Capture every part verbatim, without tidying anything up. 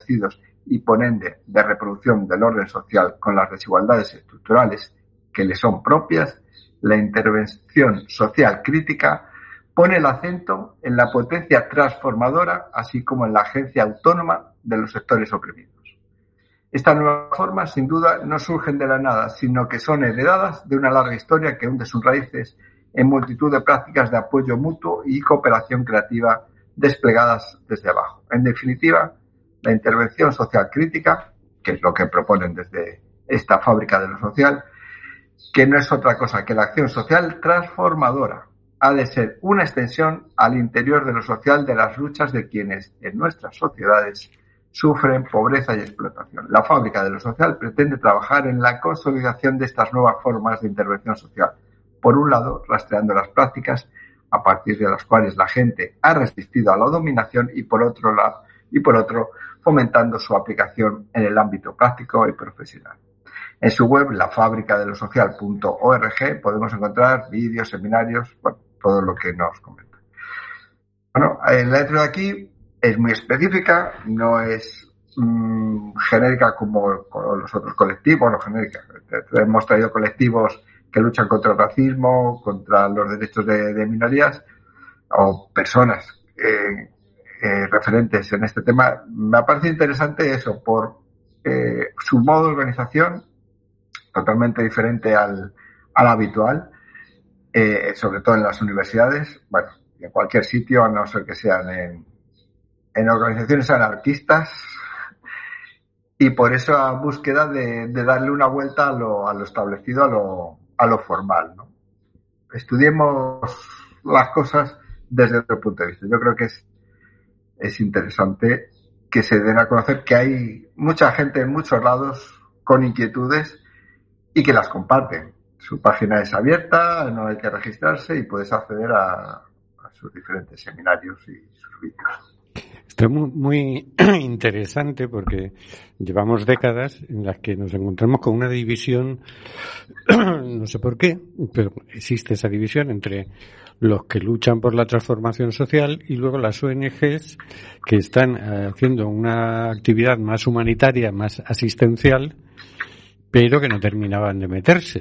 establecidos y por ende de reproducción del orden social con las desigualdades estructurales que le son propias, la intervención social crítica pone el acento en la potencia transformadora, así como en la agencia autónoma de los sectores oprimidos. Estas nuevas formas, sin duda, no surgen de la nada, sino que son heredadas de una larga historia que hunde sus raíces en multitud de prácticas de apoyo mutuo y cooperación creativa desplegadas desde abajo. En definitiva, la intervención social crítica, que es lo que proponen desde esta fábrica de lo social, que no es otra cosa que la acción social transformadora, ha de ser una extensión al interior de lo social de las luchas de quienes en nuestras sociedades sufren pobreza y explotación. La fábrica de lo social pretende trabajar en la consolidación de estas nuevas formas de intervención social. Por un lado, rastreando las prácticas a partir de las cuales la gente ha resistido a la dominación y por otro lado, y por otro, fomentando su aplicación en el ámbito práctico y profesional. En su web, la fábrica de lo social punto org, podemos encontrar vídeos, seminarios, bueno, todo lo que nos comentan. Bueno, la letra de aquí es muy específica, no es mmm, genérica como, como los otros colectivos, no genérica. Hemos traído colectivos que luchan contra el racismo, contra los derechos de, de minorías, o personas eh, eh, referentes en este tema. Me parece interesante eso, por eh, su modo de organización, totalmente diferente al, al habitual, eh, sobre todo en las universidades, bueno, en cualquier sitio, a no ser que sean en, en organizaciones anarquistas, y por esa búsqueda de, de darle una vuelta a lo, a lo establecido, a lo, a lo formal, ¿no? Estudiemos las cosas desde otro punto de vista. Yo creo que es, es interesante que se den a conocer que hay mucha gente en muchos lados con inquietudes y que las comparten. Su página es abierta, no hay que registrarse y puedes acceder a, a sus diferentes seminarios y sus vídeos. Esto es muy, muy interesante porque llevamos décadas en las que nos encontramos con una división, no sé por qué, pero existe esa división entre los que luchan por la transformación social y luego las O N Ges que están haciendo una actividad más humanitaria, más asistencial, pero que no terminaban de meterse.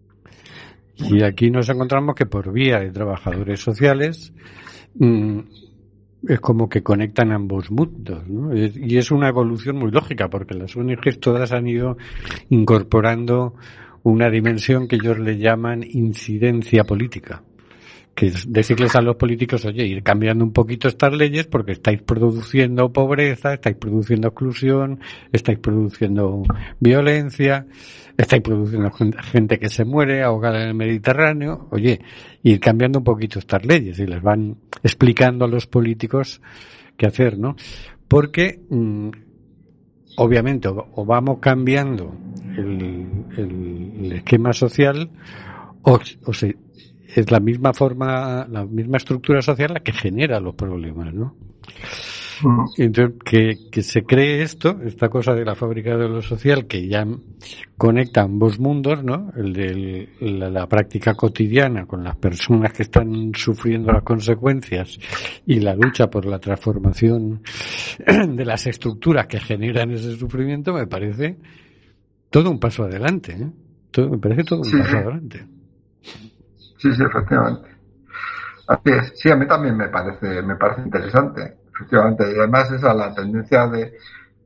Y aquí nos encontramos que por vía de trabajadores sociales mmm, es como que conectan ambos mundos, ¿no? Y es una evolución muy lógica porque las O N Ges todas han ido incorporando una dimensión que ellos le llaman incidencia política, que es decirles a los políticos, oye, ir cambiando un poquito estas leyes porque estáis produciendo pobreza, estáis produciendo exclusión, estáis produciendo violencia, estáis produciendo gente que se muere ahogada en el Mediterráneo. Oye, ir cambiando un poquito estas leyes y les van explicando a los políticos qué hacer, ¿no? Porque mmm, obviamente o, o vamos cambiando el, el, el esquema social o, o se es la misma forma, la misma estructura social la que genera los problemas, ¿no? Uh-huh. Entonces, que, que se cree esto, esta cosa de la fábrica de lo social, que ya conecta ambos mundos, ¿no? El de la, la práctica cotidiana con las personas que están sufriendo las consecuencias y la lucha por la transformación de las estructuras que generan ese sufrimiento, me parece todo un paso adelante, ¿eh? Todo, me parece todo un sí. paso adelante. Sí, sí, efectivamente. Así es. Sí, a mí también me parece, me parece interesante, efectivamente. Y además esa la tendencia de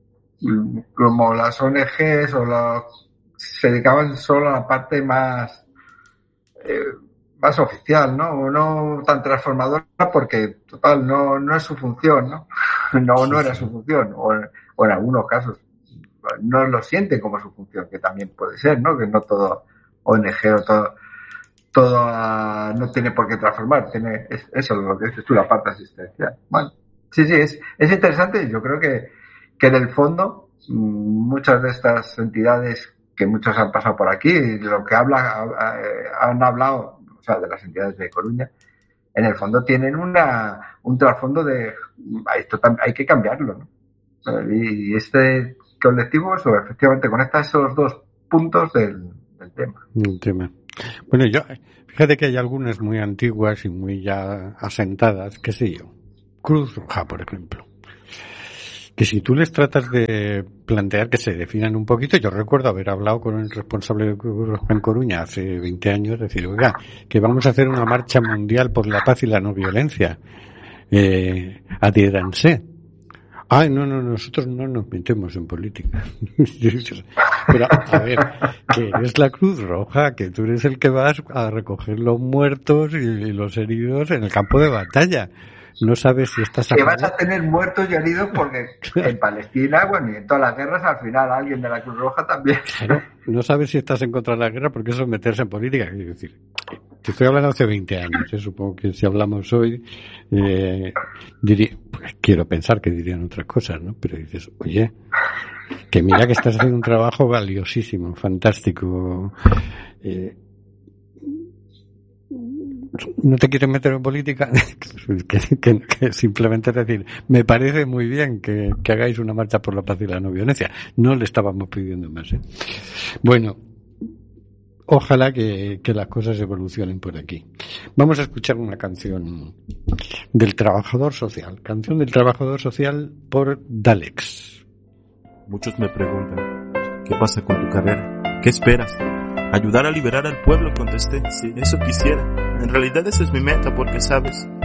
como las O N Ges o la, se dedicaban solo a la parte más eh, más oficial, ¿no? No tan transformadora porque total no no es su función, ¿no? No no era su función o, o en algunos casos no lo sienten como su función, que también puede ser, ¿no? Que no todo O N Ge o todo todo uh, no tiene por qué transformar, tiene es, eso es lo que dices tú, la parte asistencial. Bueno, sí, sí, es, es interesante. Yo creo que, que en el fondo muchas de estas entidades que muchos han pasado por aquí, lo que habla, han hablado, o sea, de las entidades de Coruña, en el fondo tienen una un trasfondo de esto hay que cambiarlo, ¿no? Y este colectivo eso efectivamente conecta esos dos puntos del, del tema. El tema. Bueno, yo, fíjate que hay algunas muy antiguas y muy ya asentadas, qué sé yo, Cruz Roja, por ejemplo, que si tú les tratas de plantear que se definan un poquito, yo recuerdo haber hablado con el responsable de Cruz Roja en Coruña hace veinte años, decir, oiga, que vamos a hacer una marcha mundial por la paz y la no violencia. Eh, adhiéranse. Ay, no, no, nosotros no nos metemos en política. Pero, a ver, que eres la Cruz Roja, que tú eres el que vas a recoger los muertos y, y los heridos en el campo de batalla. No sabes si estás... Que vas a tener muertos y heridos porque en Palestina, bueno, y en todas las guerras, al final alguien de la Cruz Roja también. Claro, no sabes si estás en contra de la guerra porque eso es meterse en política. Quiero decir, te estoy hablando hace veinte años, ¿eh? Supongo que si hablamos hoy, eh, diría, pues quiero pensar que dirían otras cosas, ¿no? Pero dices, oye, que mira que estás haciendo un trabajo valiosísimo, fantástico, eh, no te quieres meter en política, que, que, que simplemente es decir, me parece muy bien que, que hagáis una marcha por la paz y la no violencia. No le estábamos pidiendo más, ¿eh? Bueno, ojalá que, que las cosas evolucionen por aquí. Vamos a escuchar una canción del trabajador social. Canción del trabajador social por Dalex. Muchos me preguntan, ¿qué pasa con tu carrera? ¿Qué esperas? Ayudar a liberar al pueblo, contesté. Sí, eso quisiera. En realidad esa es mi meta porque, ¿sabes?